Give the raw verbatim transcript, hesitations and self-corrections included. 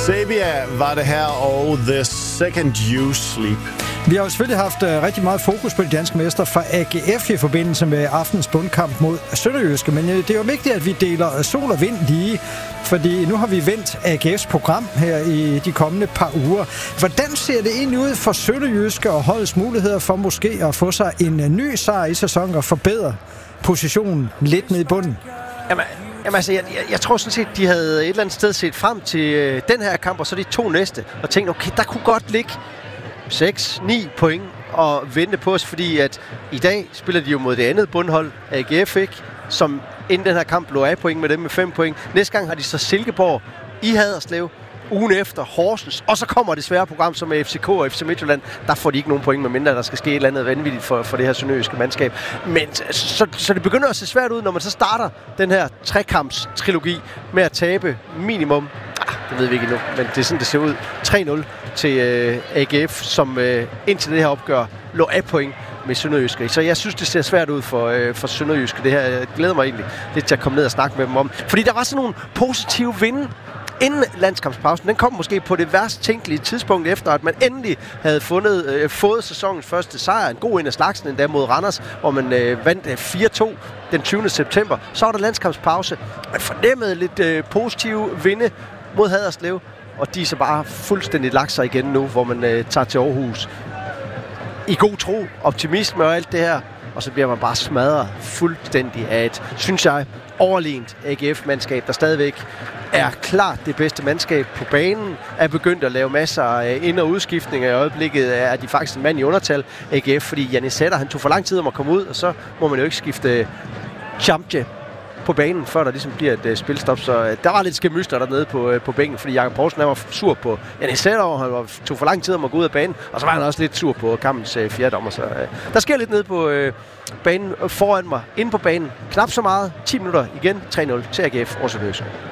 Sabia var det her, og The Second You Sleep. Vi har jo selvfølgelig haft uh, rigtig meget fokus på de danske mestre fra A G F i forbindelse med aftens bundkamp mod Sønderjyske, men uh, det er jo vigtigt, at vi deler sol og vind lige, fordi nu har vi vendt A G F's program her i de kommende par uger. Hvordan ser det egentlig ud for Sønderjyske og holdets muligheder for måske at få sig en uh, ny sejr i sæsonen og forbedre positionen lidt ned i bunden? Jamen, jamen altså, jeg, jeg, jeg tror sådan set, de havde et eller andet sted set frem til øh, den her kamp, og så de to næste, og tænkte, okay, der kunne godt ligge seks ni point og vente på os, fordi at i dag spiller de jo mod det andet bundhold, A G F, ikke? Som inden den her kamp lå af point med dem med fem point. Næste gang har de så Silkeborg i Haderslev, ugen efter Horsens, og så kommer det svære program som med F C K og F C Midtjylland. Der får de ikke nogen point, medmindre der skal ske et eller andet vanvittigt for, for det her sønderjyske mandskab. Men så, så det begynder at se svært ud, når man så starter den her trekamps-trilogi med at tabe minimum, ah, det ved vi ikke endnu, men det er sådan, det ser ud, tre nul til øh, A G F, som øh, indtil det her opgør lå af point med Sønderjyske. Så jeg synes, det ser svært ud for, øh, for Sønderjyske. Det her jeg glæder mig egentlig lidt til at komme ned og snakke med dem om. Fordi der var sådan nogle positive vinde inden landskampspausen. Den kom måske på det værst tænkelige tidspunkt, efter at man endelig havde fundet, øh, fået sæsonens første sejr. En god en af slagsen endda mod Randers, hvor man øh, vandt øh, fire to den tyvende september. Så var der landskampspause. Man fornemmede lidt øh, positive vinde mod Haderslev, og de er så bare fuldstændig lagt sig igen nu, hvor man øh, tager til Aarhus i god tro, optimisme og alt det her, og så bliver man bare smadret fuldstændig af et, synes jeg, overlegent A G F-mandskab, der stadigvæk er klart det bedste mandskab på banen, er begyndt at lave masser af ind- og udskiftninger. I øjeblikket er de faktisk en mand i undertal, A G F, fordi Jannis Sætter, han tog for lang tid om at komme ud, og så må man jo ikke skifte Chamche på banen, før der ligesom bliver et uh, spilstop. Så uh, der var lidt skæmyster dernede på, uh, på bænken, fordi Jakob Poulsen var sur på Jannis Sætter, og han var, tog for lang tid om at gå ud af banen, og så var han også lidt sur på kampens uh, fjerde dommer. Så uh, der sker lidt nede på uh, banen uh, foran mig, inde på banen. Knap så meget. ti minutter igen. tre nul til A G F og Sønderjyske.